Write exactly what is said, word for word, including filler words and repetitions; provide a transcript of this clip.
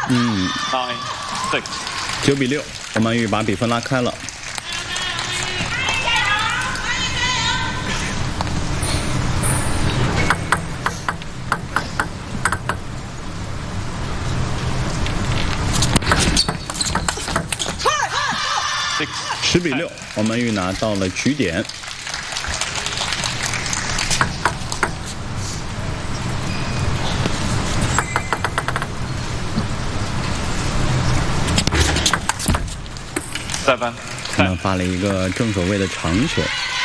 嗯 nine, six. 九比六，王曼玉把比分拉开了。十比六，王曼玉拿到了局点。 Seven. 他们发了一个正手位的长球。